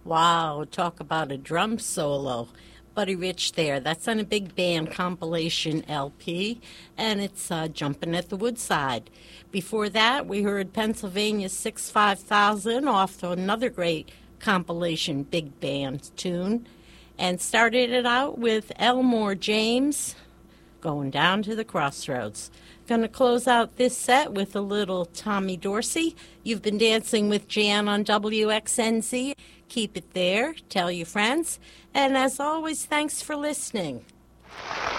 Wow, talk about a drum solo. Buddy Rich there. That's on a big band compilation LP, and it's Jumping at the Woodside. Before that, we heard Pennsylvania 65000 off to another great compilation big band tune, and started it out with Elmore James, Going Down to the Crossroads. Going to close out this set with a little Tommy Dorsey. You've been dancing with Jan on WXNZ. Keep it there. Tell your friends. And as always, thanks for listening.